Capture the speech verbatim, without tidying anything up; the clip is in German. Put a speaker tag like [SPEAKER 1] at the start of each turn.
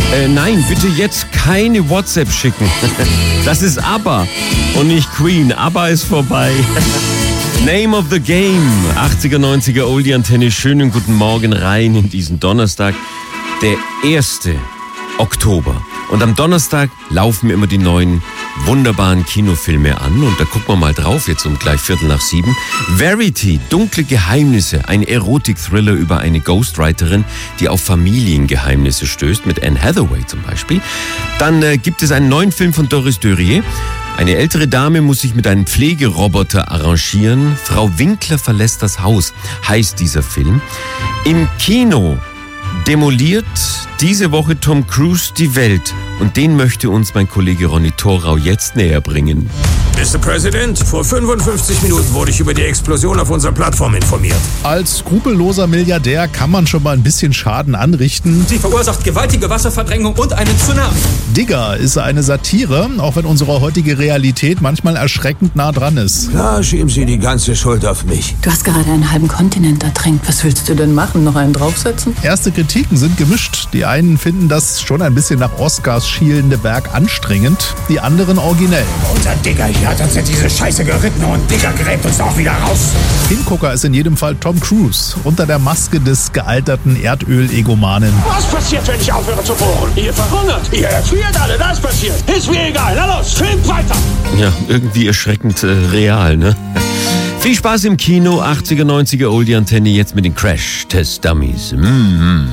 [SPEAKER 1] Äh, nein, bitte jetzt keine WhatsApp schicken. Das ist ABBA und nicht Queen. ABBA ist vorbei. Name of the Game. achtziger, neunziger Oldie-Antenne. Schönen guten Morgen rein in diesen Donnerstag. Der erste Oktober. Und am Donnerstag laufen immer die neuen wunderbaren Kinofilme an. Und da gucken wir mal drauf, jetzt um gleich Viertel nach sieben. Verity, Dunkle Geheimnisse. Ein Erotik-Thriller über eine Ghostwriterin, die auf Familiengeheimnisse stößt. Mit Anne Hathaway zum Beispiel. Dann äh, gibt es einen neuen Film von Doris Dörrier. Eine ältere Dame muss sich mit einem Pflegeroboter arrangieren. Frau Winkler verlässt das Haus, heißt dieser Film. Im Kino demoliert diese Woche Tom Cruise die Welt. Und den möchte uns mein Kollege Ronny Thorau jetzt näher bringen.
[SPEAKER 2] Mister President, vor fünfundfünfzig Minuten wurde ich über die Explosion auf unserer Plattform informiert.
[SPEAKER 3] Als skrupelloser Milliardär kann man schon mal ein bisschen Schaden anrichten.
[SPEAKER 4] Sie verursacht gewaltige Wasserverdrängung und einen Tsunami.
[SPEAKER 3] Digger ist eine Satire, auch wenn unsere heutige Realität manchmal erschreckend nah dran ist.
[SPEAKER 2] Klar, schieben Sie die ganze Schuld auf mich.
[SPEAKER 5] Du hast gerade einen halben Kontinent ertränkt. Was willst du denn machen? Noch einen draufsetzen?
[SPEAKER 3] Erste Kritiken sind gemischt. Die einen finden das schon ein bisschen nach Oscars schielende Werk anstrengend, die anderen originell.
[SPEAKER 2] Unser Digger hier hat uns in diese Scheiße geritten und Digger gräbt uns auch wieder raus.
[SPEAKER 3] Hingucker ist in jedem Fall Tom Cruise, unter der Maske des gealterten Erdöl-Egomanen.
[SPEAKER 2] Was passiert, wenn ich aufhöre zu bohren? Ihr verhungert, ihr erfriert alle, das passiert. Ist mir egal, na los, filmt weiter.
[SPEAKER 1] Ja, irgendwie erschreckend äh, real, ne? Viel Spaß im Kino, achtziger, neunziger Oldie-Antenne, jetzt mit den Crash-Test-Dummies. Mm-hmm.